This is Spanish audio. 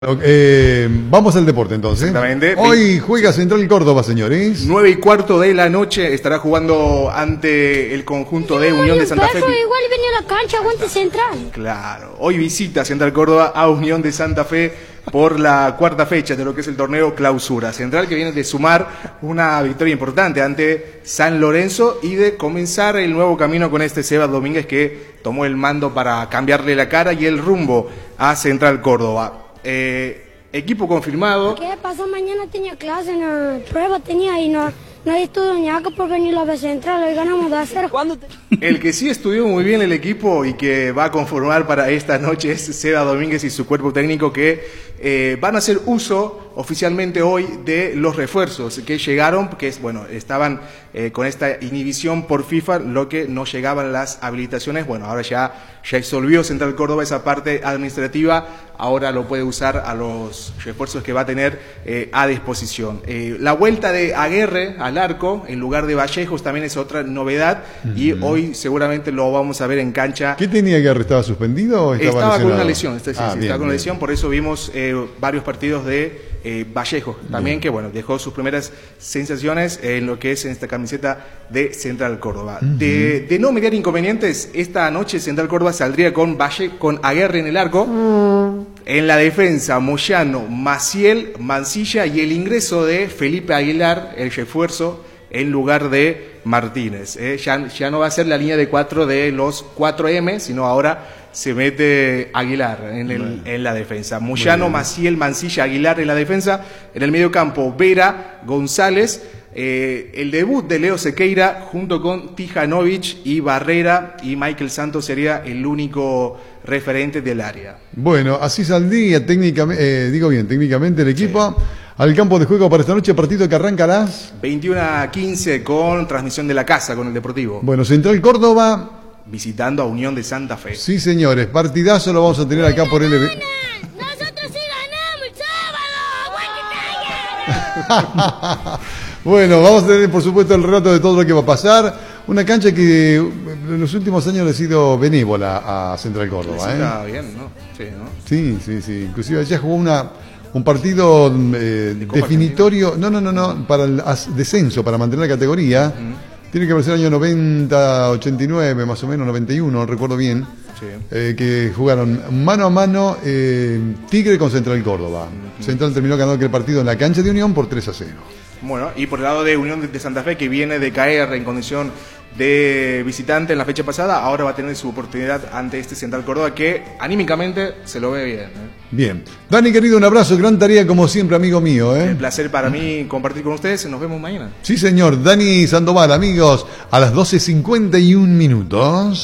Vamos al deporte entonces. Exactamente. Hoy juega Central Córdoba, señores. 9:15 de la noche estará jugando ante el conjunto de Unión de Santa Fe. Igual venía a la cancha, aguante Central. Claro, hoy visita Central Córdoba a Unión de Santa Fe por la cuarta fecha de lo que es el torneo Clausura. Central que viene de sumar una victoria importante ante San Lorenzo y de comenzar el nuevo camino con este Sebas Domínguez que tomó el mando para cambiarle la cara y el rumbo a Central Córdoba. Equipo confirmado. ¿Qué pasó? Mañana tenía clase, una prueba tenía y no estudió ni acá por venir a la Central, hoy ganamos 2-0. El que sí estudió muy bien el equipo y que va a conformar para esta noche es Sebas Domínguez y su cuerpo técnico que van a hacer uso oficialmente hoy de los refuerzos que llegaron, que es bueno, estaban con esta inhibición por FIFA, lo que no llegaban las habilitaciones. Bueno, ahora ya resolvió Central Córdoba esa parte administrativa, ahora lo puede usar a los refuerzos que va a tener a disposición. La vuelta de Aguerre al arco en lugar de Vallejos también es otra novedad y hoy seguramente lo vamos a ver en cancha. ¿Qué tenía Aguerre? ¿Estaba suspendido o estaba con una lesión? Estaba con una bien. lesión, por eso vimos varios partidos de Vallejo también, que bueno, dejó sus primeras sensaciones en lo que es en esta camiseta de Central Córdoba. De no mediar inconvenientes, esta noche Central Córdoba saldría con Aguerre en el arco. En la defensa, Moyano, Maciel, Mancilla y el ingreso de Felipe Aguilar, el refuerzo, en lugar de Martínez. Ya no va a ser la línea de 4 de los 4M, sino ahora se mete Aguilar en la defensa. Moyano, Maciel, Mancilla, Aguilar en la defensa. En el medio campo, Vera, González. El debut de Leo Sequeira junto con Tijanovic y Barrera y Michael Santos sería el único referente del área. Bueno, así saldría técnicamente el equipo. Sí. Al campo de juego para esta noche, partido que arranca a las 21:15 con transmisión de la casa con el Deportivo. Bueno, Central Córdoba visitando a Unión de Santa Fe. Sí, señores, partidazo lo vamos a tener acá por LB. Nosotros sí ganamos el sábado. Bueno, vamos a tener por supuesto el relato de todo lo que va a pasar. Una cancha que en los últimos años ha sido benévola a Central Córdoba. Está bien, ¿no? Sí, ¿no? Sí. Inclusive ya jugó un partido definitorio, para el descenso, para mantener la categoría. Tiene que ser el año 90, 89, más o menos, 91, no recuerdo bien. Sí. Que jugaron mano a mano Tigre con Central Córdoba. Central terminó ganando aquel partido en la cancha de Unión por 3-0. Bueno, y por el lado de Unión de Santa Fe, que viene de caer en condición de visitante en la fecha pasada, ahora va a tener su oportunidad ante este Central Córdoba, que anímicamente se lo ve bien. Bien. Dani, querido, un abrazo, gran tarea como siempre, amigo mío. Un placer para mí compartir con ustedes, nos vemos mañana. Sí, señor. Dani Sandoval, amigos, a las 12:51.